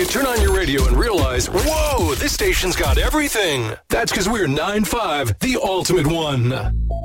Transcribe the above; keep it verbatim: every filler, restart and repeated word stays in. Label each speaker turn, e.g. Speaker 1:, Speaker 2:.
Speaker 1: turn on your radio and realize, whoa, this station's got everything. That's because we're nine five, the ultimate one.